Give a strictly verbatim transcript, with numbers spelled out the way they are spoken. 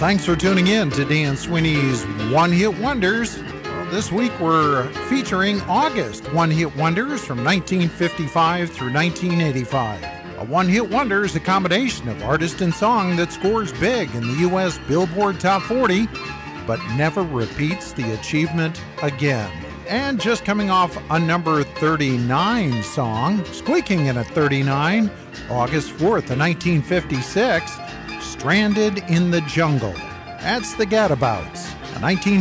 Thanks for tuning in to Dan Sweeney's One Hit Wonders. Well, this week we're featuring August One Hit Wonders from nineteen fifty-five through nineteen eighty-five. A one-hit wonder is a combination of artist and song that scores big in the U S Billboard Top forty, but never repeats the achievement again. And just coming off a number thirty-nine song, squeaking in at thirty-nine, August fourth of nineteen fifty-six, Stranded in the Jungle. That's the Gadabouts, a nineteen